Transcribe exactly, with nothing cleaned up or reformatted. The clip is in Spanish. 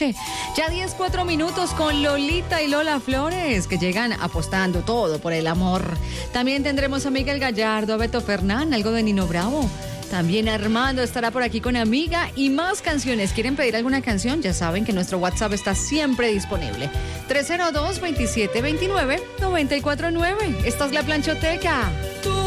noche. Ya diez, cuatro minutos con Lolita y Lola Flores, que llegan apostando todo por el amor. También tendremos a Miguel Gallardo, a Beto Fernán, algo de Nino Bravo. También Armando estará por aquí con Amiga y más canciones. ¿Quieren pedir alguna canción? Ya saben que nuestro WhatsApp está siempre disponible. tres cero dos, veintisiete veintinueve, noventa y cuatro nueve. Esta es La Planchoteca. Tú